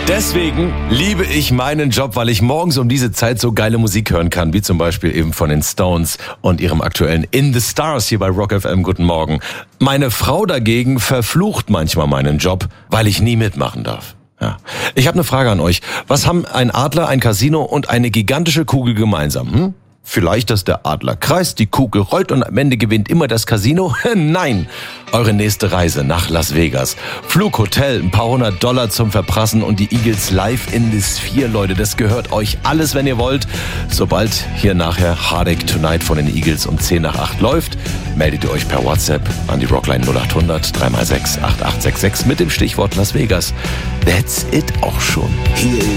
Deswegen liebe ich meinen Job, weil ich morgens um diese Zeit so geile Musik hören kann, wie zum Beispiel eben von den Stones und ihrem aktuellen In the Stars hier bei Rock FM. Guten Morgen. Meine Frau dagegen verflucht manchmal meinen Job, weil ich nie mitmachen darf. Ja. Ich habe eine Frage an euch. Was haben ein Adler, ein Casino und eine gigantische Kugel gemeinsam? Vielleicht, dass der Adler kreist, die Kugel rollt und am Ende gewinnt immer das Casino? Nein, eure nächste Reise nach Las Vegas. Flug, Hotel, ein paar $100 zum Verprassen und die Eagles live in the Sphere, Leute. Das gehört euch alles, wenn ihr wollt. Sobald hier nachher Heartache Tonight von den Eagles um 7:50 läuft, meldet ihr euch per WhatsApp an die Rockline 0800 3x6 8866 mit dem Stichwort Las Vegas. That's it auch schon. Hier